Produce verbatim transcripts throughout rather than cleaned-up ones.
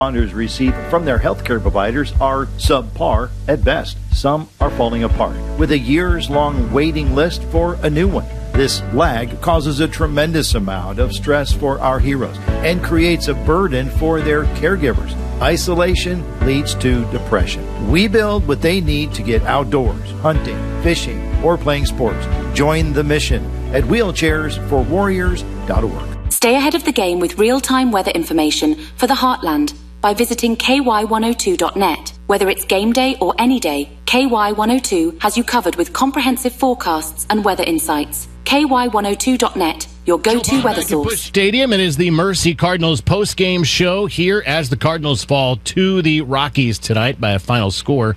responders receive from their healthcare providers are subpar at best. Some are falling apart, with a years-long waiting list for a new one. This lag causes a tremendous amount of stress for our heroes and creates a burden for their caregivers. Isolation leads to depression. We build what they need to get outdoors, hunting, fishing, or playing sports. Join the mission at wheelchairs for warriors dot org. Stay ahead of the game with real-time weather information for the Heartland by visiting K Y one oh two dot net. Whether it's game day or any day, K Y one oh two has you covered with comprehensive forecasts and weather insights. K Y one oh two dot net, your go-to weather source. Busch Stadium, it is the Mercy Cardinals post-game show here as the Cardinals fall to the Rockies tonight by a final score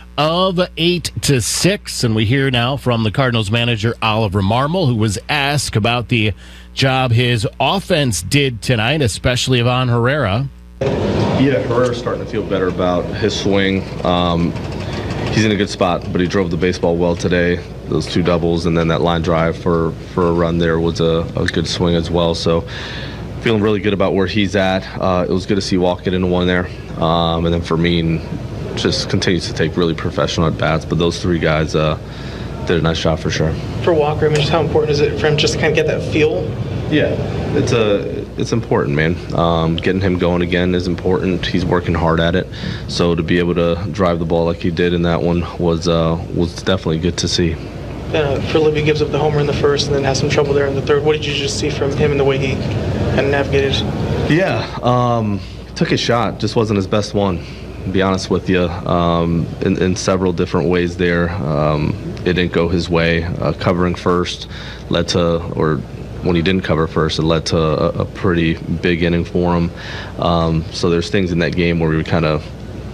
of eight to six. And we hear now from the Cardinals manager Oliver Marmol, who was asked about the job his offense did tonight, especially Ivan Herrera. Yeah, Herrera's starting to feel better about his swing. Um, he's in a good spot, but he drove the baseball well today. Those two doubles and then that line drive for, for a run there was a, a good swing as well. So feeling really good about where he's at. Uh, it was good to see Walk get into one there. Um, and then Fermin just continues to take really professional at-bats. But those three guys uh, did a nice job for sure. For Walker, I mean, just how important is it for him just to kind of get that feel? Yeah, it's a it's important, man. Um, getting him going again is important. He's working hard at it. So to be able to drive the ball like he did in that one was uh, was definitely good to see. Uh, for Libby gives up the homer in the first and then has some trouble there in the third. What did you just see from him and the way he kind of navigated? Yeah, um, took his shot. Just wasn't his best one, to be honest with you. Um, in, in several different ways there. Um, it didn't go his way. Uh, covering first led to, or when he didn't cover first, it led to a, a pretty big inning for him. Um, so there's things in that game where we kind of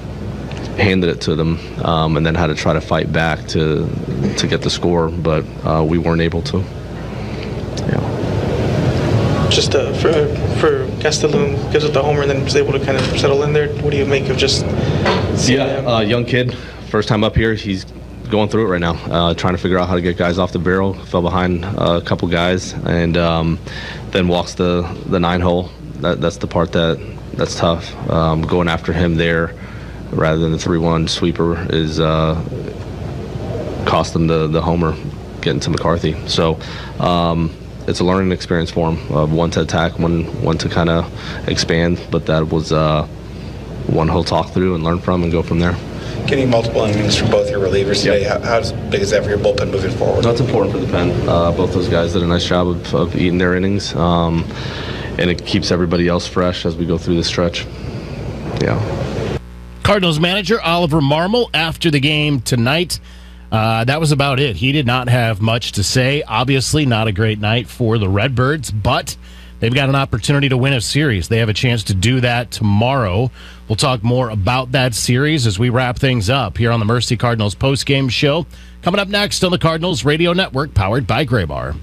handed it to them um, and then had to try to fight back to to get the score, but uh, we weren't able to. Yeah. Just uh, for for Gastelum gives it the homer and then was able to kind of settle in there. What do you make of just seeing Yeah, him? uh, young kid, first time up here. He's going through it right now, uh, trying to figure out how to get guys off the barrel. Fell behind uh, a couple guys, and um, then walks the the nine hole. That, that's the part that that's tough. Um, going after him there, rather than the three one sweeper, is uh, cost them the the homer, getting to McCarthy. So um, it's a learning experience for him. Uh, one to attack, one one to kind of expand. But that was uh, one he'll talk through and learn from and go from there. Getting multiple innings for both your relievers today, Yep. how, how big is that for your bullpen moving forward? That's important for the pen. Uh, both those guys did a nice job of, of eating their innings, um, and it keeps everybody else fresh as we go through the stretch. Yeah. Cardinals manager Oliver Marmol after the game tonight. Uh, that was about it. He did not have much to say. Obviously, not a great night for the Redbirds, but they've got an opportunity to win a series. They have a chance to do that tomorrow. We'll talk more about that series as we wrap things up here on the Mercy Cardinals postgame show. Coming up next on the Cardinals Radio Network, powered by Graybar.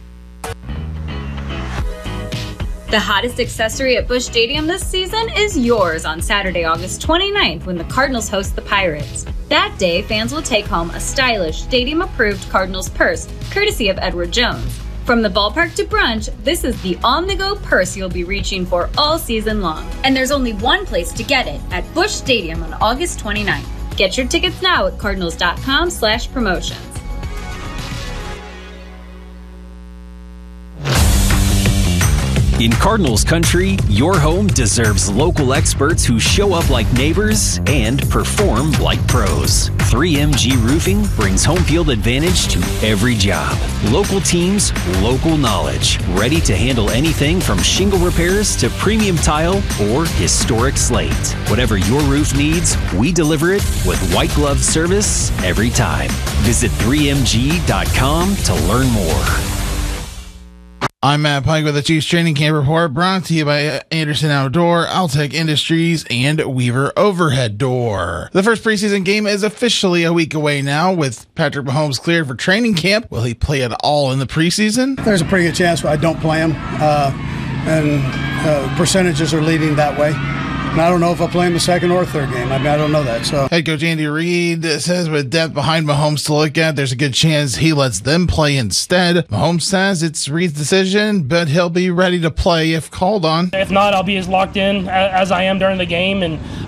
The hottest accessory at Busch Stadium this season is yours on Saturday, August twenty-ninth, when the Cardinals host the Pirates. That day, fans will take home a stylish, stadium-approved Cardinals purse, courtesy of Edward Jones. From the ballpark to brunch, this is the on-the-go purse you'll be reaching for all season long. And there's only one place to get it, at Busch Stadium on August twenty-ninth. Get your tickets now at cardinals.com slash promotions. In Cardinals country, your home deserves local experts who show up like neighbors and perform like pros. three M G Roofing brings home field advantage to every job. Local teams, local knowledge. Ready to handle anything from shingle repairs to premium tile or historic slate. Whatever your roof needs, we deliver it with white glove service every time. Visit three M G dot com to learn more. I'm Matt Pike with the Chiefs Training Camp Report, brought to you by Anderson Outdoor, Altec Industries, and Weaver Overhead Door. The first preseason game is officially a week away now, with Patrick Mahomes cleared for training camp. Will he play at all in the preseason? There's a pretty good chance I don't play him, uh, and uh, percentages are leading that way. And I don't know if I'll play him the second or third game. I mean, I don't know that. So head coach Andy Reid says with depth behind Mahomes to look at, there's a good chance he lets them play instead. Mahomes says it's Reid's decision, but he'll be ready to play if called on. If not, I'll be as locked in as I am during the game, and